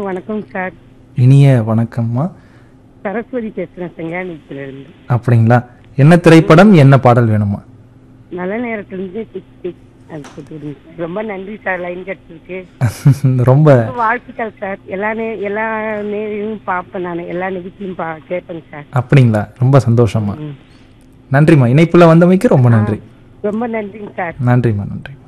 வணக்கம் சார். இனிய வணக்கம்மா. சரஸ்வதி பேசுறேன் செங்கானித்திலிருந்து. அப்படிங்களா? என்ன திரைப்படம், என்ன பாடல் வேணுமா? நல்ல நேரத்திலிருந்து டிக் டிக் அது போட்டுவிடுங்க சார். ரொம்ப நன்றி சார், லைன் கிடைச்சிருக்கு. ரொம்ப வாழ்த்துக்கள் சார். எல்லா நேரையும் பார்ப்பேன், நான் எல்லா நிகழ்ச்சியும் கேட்பேங்க சார். அப்படிங்களா? ரொம்ப சந்தோஷமா. நன்றிம்மா, இணைப்புல வந்தமைக்கு ரொம்ப நன்றி. ரொம்ப நன்றிங்க சார். நன்றிம்மா, நன்றி.